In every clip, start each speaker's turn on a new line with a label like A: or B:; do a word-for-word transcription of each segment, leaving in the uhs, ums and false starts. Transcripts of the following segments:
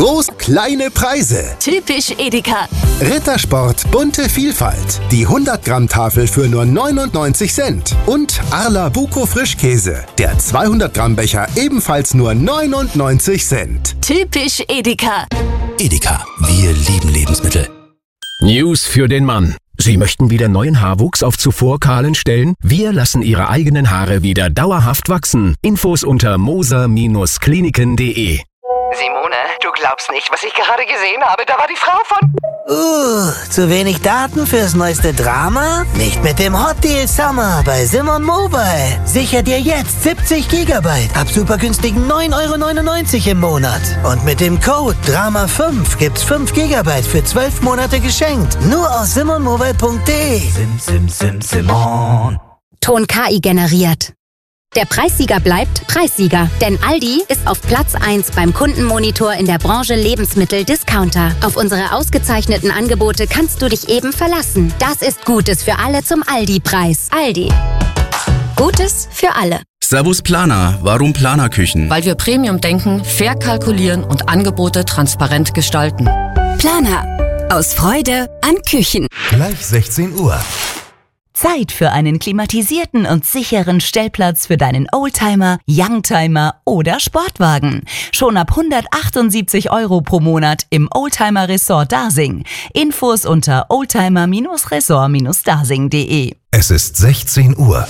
A: Groß, kleine Preise.
B: Typisch Edeka.
A: Rittersport, bunte Vielfalt. Die hundert Gramm Tafel für nur neunundneunzig Cent. Und Arla Buko Frischkäse. Der zweihundert Gramm Becher ebenfalls nur neunundneunzig Cent.
B: Typisch Edeka.
C: Edeka, wir lieben Lebensmittel.
D: News für den Mann. Sie möchten wieder neuen Haarwuchs auf zuvor kahlen Stellen? Wir lassen Ihre eigenen Haare wieder dauerhaft wachsen. Infos unter moser Bindestrich kliniken punkt de.
E: Simone, du glaubst nicht, was ich gerade gesehen habe. Da war die Frau von...
F: Uh, zu wenig Daten fürs neueste Drama? Nicht mit dem Hot Deal Summer bei Simon Mobile. Sicher dir jetzt siebzig Gigabyte ab super günstigen neun Euro neunundneunzig im Monat. Und mit dem Code Drama fünf gibt's fünf Gigabyte für zwölf Monate geschenkt. Nur auf simon mobile punkt de.
G: Sim, sim, sim, Simon.
H: Ton K I generiert. Der Preissieger bleibt Preissieger, denn Aldi ist auf Platz eins beim Kundenmonitor in der Branche Lebensmittel-Discounter. Auf unsere ausgezeichneten Angebote kannst du dich eben verlassen. Das ist Gutes für alle zum Aldi-Preis. Aldi. Gutes für alle.
I: Servus Planer. Warum Planerküchen?
J: Weil wir Premium denken, fair kalkulieren und Angebote transparent gestalten.
H: Planer. Aus Freude an Küchen.
K: Gleich sechzehn Uhr.
L: Zeit für einen klimatisierten und sicheren Stellplatz für deinen Oldtimer, Youngtimer oder Sportwagen. Schon ab hundertachtundsiebzig Euro pro Monat im Oldtimer Resort Dasing. Infos unter oldtimer Resort Dasing punkt de.
K: Es ist sechzehn Uhr.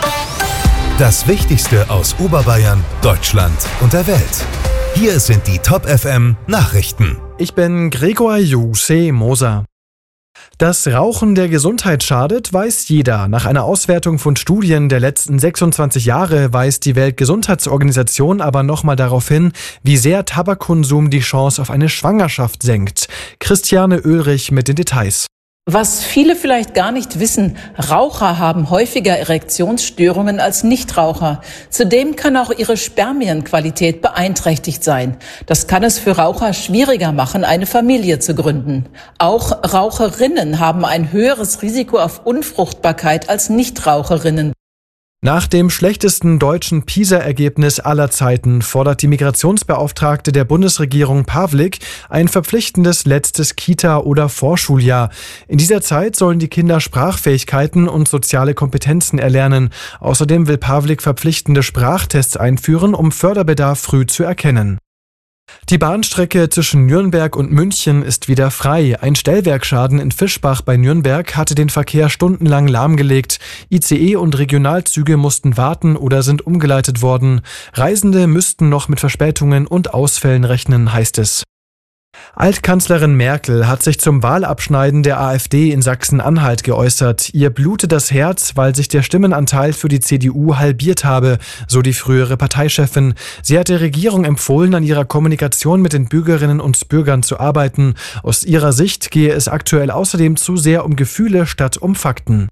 K: Das Wichtigste aus Oberbayern, Deutschland und der Welt. Hier sind die Top F M Nachrichten.
M: Ich bin Gregor Juse Moser. Dass Rauchen der Gesundheit schadet, weiß jeder. Nach einer Auswertung von Studien der letzten sechsundzwanzig Jahre weist die Weltgesundheitsorganisation aber nochmal darauf hin, wie sehr Tabakkonsum die Chance auf eine Schwangerschaft senkt. Christiane Oehlrich mit den Details.
N: Was viele vielleicht gar nicht wissen, Raucher haben häufiger Erektionsstörungen als Nichtraucher. Zudem kann auch ihre Spermienqualität beeinträchtigt sein. Das kann es für Raucher schwieriger machen, eine Familie zu gründen. Auch Raucherinnen haben ein höheres Risiko auf Unfruchtbarkeit als Nichtraucherinnen.
M: Nach dem schlechtesten deutschen PISA-Ergebnis aller Zeiten fordert die Migrationsbeauftragte der Bundesregierung Pawlik ein verpflichtendes letztes Kita- oder Vorschuljahr. In dieser Zeit sollen die Kinder Sprachfähigkeiten und soziale Kompetenzen erlernen. Außerdem will Pawlik verpflichtende Sprachtests einführen, um Förderbedarf früh zu erkennen. Die Bahnstrecke zwischen Nürnberg und München ist wieder frei. Ein Stellwerkschaden in Fischbach bei Nürnberg hatte den Verkehr stundenlang lahmgelegt. I C E und Regionalzüge mussten warten oder sind umgeleitet worden. Reisende müssten noch mit Verspätungen und Ausfällen rechnen, heißt es. Altkanzlerin Merkel hat sich zum Wahlabschneiden der AfD in Sachsen-Anhalt geäußert. Ihr blute das Herz, weil sich der Stimmenanteil für die C D U halbiert habe, so die frühere Parteichefin. Sie hat der Regierung empfohlen, an ihrer Kommunikation mit den Bürgerinnen und Bürgern zu arbeiten. Aus ihrer Sicht gehe es aktuell außerdem zu sehr um Gefühle statt um Fakten.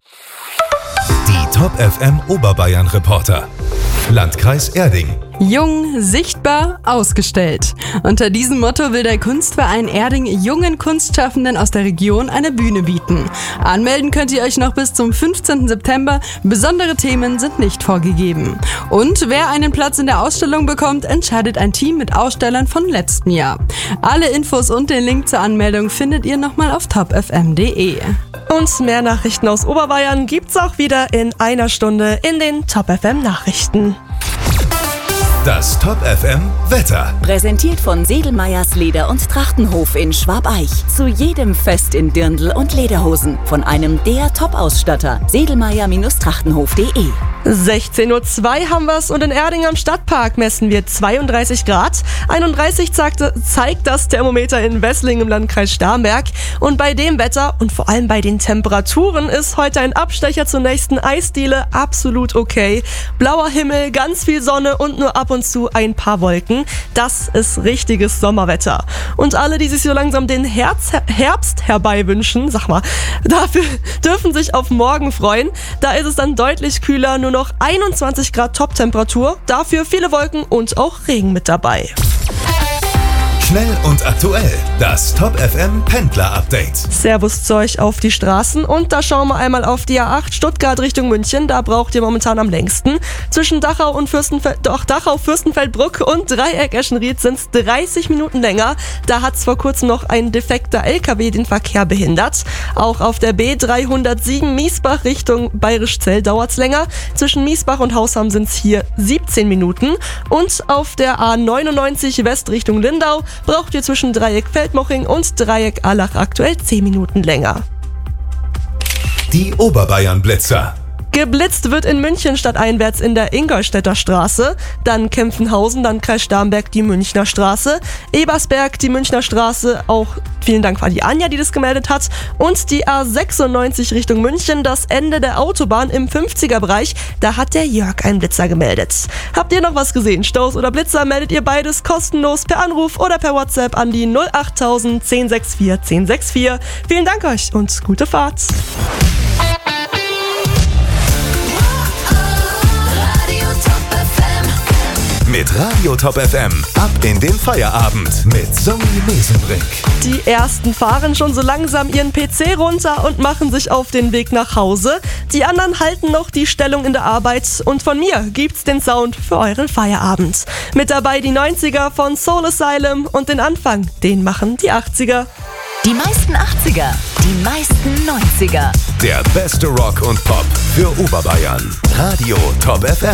K: Die Top F M Oberbayern Reporter. Landkreis Erding.
O: Jung, sichtbar, ausgestellt. Unter diesem Motto will der Kunstverein Erding jungen Kunstschaffenden aus der Region eine Bühne bieten. Anmelden könnt ihr euch noch bis zum fünfzehnten September. Besondere Themen sind nicht vorgegeben. Und wer einen Platz in der Ausstellung bekommt, entscheidet ein Team mit Ausstellern von letztem Jahr. Alle Infos und den Link zur Anmeldung findet ihr nochmal auf top f m punkt de.
P: Und mehr Nachrichten aus Oberbayern gibt's auch wieder in einer Stunde in den Top F M Nachrichten.
K: Das Top F M Wetter.
L: Präsentiert von Sedelmeyers Leder- und Trachtenhof in Schwabeich. Zu jedem Fest in Dirndl und Lederhosen. Von einem der Top-Ausstatter. Sedelmeyer Trachtenhof punkt de.
P: sechzehn Uhr zwei haben wir's und in Erding am Stadtpark messen wir zweiunddreißig Grad. einunddreißig zeigt, zeigt das Thermometer in Wessling im Landkreis Starnberg. Und bei dem Wetter und vor allem bei den Temperaturen ist heute ein Abstecher zur nächsten Eisdiele absolut okay. Blauer Himmel, ganz viel Sonne und nur ab und zu ein paar Wolken. Das ist richtiges Sommerwetter. Und alle, die sich so langsam den Herz, Herbst herbeiwünschen, sag mal, dafür dürfen sich auf morgen freuen. Da ist es dann deutlich kühler, nur noch einundzwanzig Grad Toptemperatur. Dafür viele Wolken und auch Regen mit dabei.
K: Schnell und aktuell. Das Top F M Pendler Update.
P: Servus zu euch auf die Straßen und da schauen wir einmal auf die A acht Stuttgart Richtung München. Da braucht ihr momentan am längsten. Zwischen Dachau und Fürstenfeld, doch Dachau, Fürstenfeldbruck und Dreieck-Eschenried sind es dreißig Minuten länger. Da hat es vor kurzem noch ein defekter L K W den Verkehr behindert. Auch auf der B dreihundertsieben Miesbach Richtung Bayerischzell dauert es länger. Zwischen Miesbach und Hausham sind es hier siebzehn Minuten. Und auf der A neunundneunzig West Richtung Lindau braucht ihr zwischen Dreieck Feldmoching und Dreieck Allach aktuell zehn Minuten länger.
K: Die Oberbayern-Blitzer.
P: Geblitzt wird in München stadteinwärts in der Ingolstädter Straße, dann Kempfenhausen, dann Kreis Starnberg die Münchner Straße, Ebersberg die Münchner Straße, auch vielen Dank an die Anja, die das gemeldet hat, und die A sechsundneunzig Richtung München, das Ende der Autobahn im fünfziger Bereich, da hat der Jörg einen Blitzer gemeldet. Habt ihr noch was gesehen? Staus oder Blitzer, meldet ihr beides kostenlos per Anruf oder per WhatsApp an die null achttausend zehn sechs vier zehn sechs vier. Vielen Dank euch und gute Fahrt!
K: Mit Radio Top F M ab in den Feierabend mit Zoe Mesenbrink.
P: Die ersten fahren schon so langsam ihren P C runter und machen sich auf den Weg nach Hause. Die anderen halten noch die Stellung in der Arbeit und von mir gibt's den Sound für euren Feierabend. Mit dabei die neunziger von Soul Asylum und den Anfang, den machen die achtziger.
L: Die meisten achtziger, die meisten neunziger.
K: Der beste Rock und Pop für Oberbayern. Radio Top F M.